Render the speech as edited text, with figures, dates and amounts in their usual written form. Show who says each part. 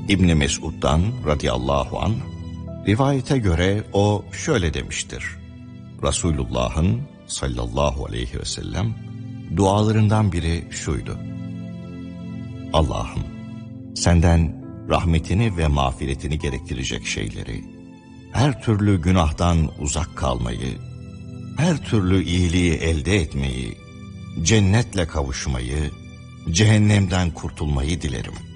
Speaker 1: İbn Mesud'dan radıyallahu anh, rivayete göre o şöyle demiştir. Resulullah'ın sallallahu aleyhi ve sellem dualarından biri şuydu: Allah'ım, senden rahmetini ve mağfiretini gerektirecek şeyleri, her türlü günahtan uzak kalmayı, her türlü iyiliği elde etmeyi, cennetle kavuşmayı, cehennemden kurtulmayı dilerim.